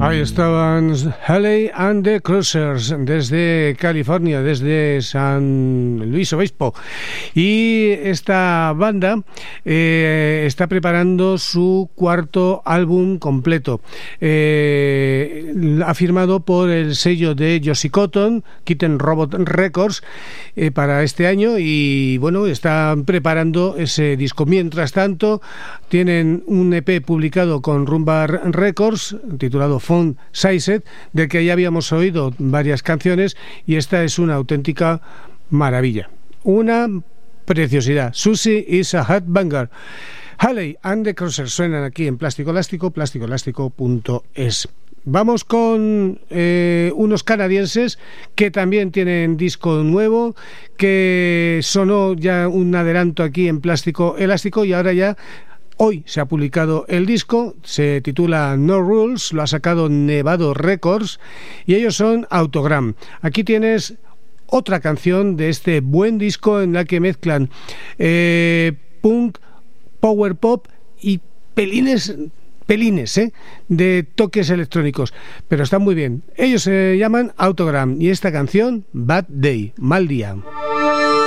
Ahí estaban Halley and the Cruisers desde California, desde San Luis Obispo. Y esta banda está preparando su cuarto álbum completo. Ha firmado por el sello de Josie Cotton, Kitten Robot Records, para este año, y bueno, están preparando ese disco. Mientras tanto, tienen un EP publicado con Rumbar Records titulado Font Sized, del que ya habíamos oído varias canciones, y esta es una auténtica maravilla, una preciosidad. Susie is a headbanger. Halley and the Cruisers suenan aquí en Plástico Elástico, plasticoelástico.es. Vamos con unos canadienses que también tienen disco nuevo, que sonó ya un adelanto aquí en Plástico Elástico, y ahora ya hoy se ha publicado el disco. Se titula No Rules, lo ha sacado Nevado Records, y ellos son Autogram. Aquí tienes otra canción de este buen disco en la que mezclan punk, power pop y pelines de toques electrónicos, pero están muy bien. Ellos se llaman Autogram y esta canción, Bad Day, mal día.